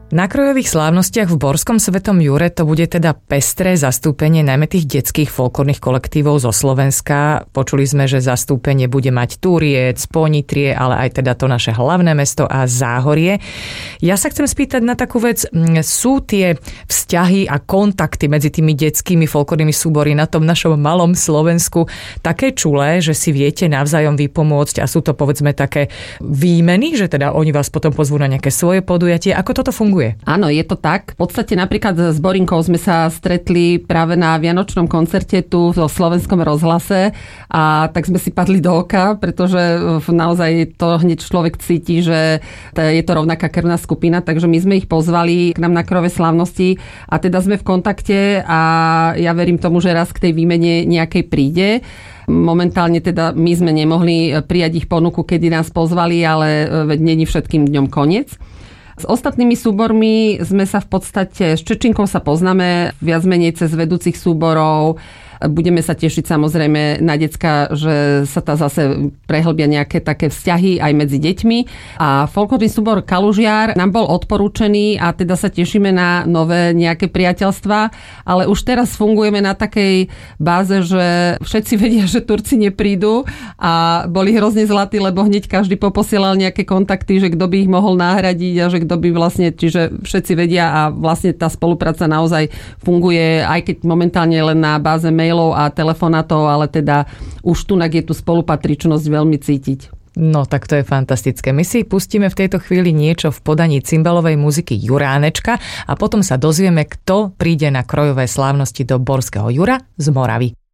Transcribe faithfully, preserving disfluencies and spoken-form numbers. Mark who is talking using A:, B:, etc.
A: Na krojových slávnostiach v Borskom Svetom Jure to bude teda pestré zastúpenie najmä tých detských folklórnych kolektívov zo Slovenska. Počuli sme, že zastúpenie bude mať Turiec, Ponitrie, ale aj teda to naše hlavné mesto a Záhorie. Ja sa chcem spýtať na takú vec, sú tie vzťahy a kontakty medzi tými detskými folklórnymi súbory na tom našom malom Slovensku také čulé, že si viete navzájom vypomôcť a sú to povedzme také výmeny, že teda oni vás potom pozvú na nejaké svoje podujatie. Ako toto funguje?
B: Áno, je to tak. V podstate napríklad s Borinkou sme sa stretli práve na vianočnom koncerte tu v Slovenskom rozhlase a tak sme si padli do oka, pretože naozaj to hneď človek cíti, že je to rovnaká krvná skupina, takže my sme ich pozvali k nám na krojové slávnosti a teda sme v kontakte a ja verím tomu, že raz k tej výmene nejakej príde. Momentálne teda my sme nemohli prijať ich ponuku, kedy nás pozvali, ale veď není všetkým dňom koniec. S ostatnými súbormi sme sa v podstate, s Čečinkou sa poznáme viac menej cez vedúcich súborov. Budeme sa tešiť samozrejme na decka, že sa tá zase prehlbia nejaké také vzťahy aj medzi deťmi. A folklórny súbor Kalužiar nám bol odporúčený a teda sa tešíme na nové nejaké priateľstvá, ale už teraz fungujeme na takej báze, že všetci vedia, že Turci neprídu a boli hrozne zlatí, lebo hneď každý poposielal nejaké kontakty, že kto by ich mohol nahradiť a že kto by vlastne, čiže všetci vedia a vlastne tá spolupráca naozaj funguje, aj keď momentálne len na báze mailov a telefonátov, ale teda už tunak je tu spolupatričnosť veľmi cítiť.
A: No, tak to je fantastické. My si pustíme v tejto chvíli niečo v podaní cymbalovej muziky Juránečka a potom sa dozvieme, kto príde na krojové slávnosti do Borského Jura z Moravy.